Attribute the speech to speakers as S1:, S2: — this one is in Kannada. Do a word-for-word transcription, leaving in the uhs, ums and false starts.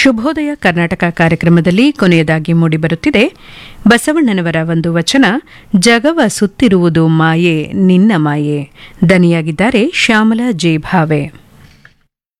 S1: ಶುಭೋದಯ ಕರ್ನಾಟಕ ಕಾರ್ಯಕ್ರಮದಲ್ಲಿ ಕೊನೆಯದಾಗಿ ಮೂಡಿಬರುತ್ತಿದೆ ಬಸವಣ್ಣನವರ ಒಂದು ವಚನ, ಜಗವ ಸುತ್ತಿರುವುದು ಮಾಯೆ ನಿನ್ನ ಮಾಯೆ. ದನಿಯಾಗಿದ್ದಾರೆ ಶ್ಯಾಮಲಾ ಜೆ ಭಾವೆ.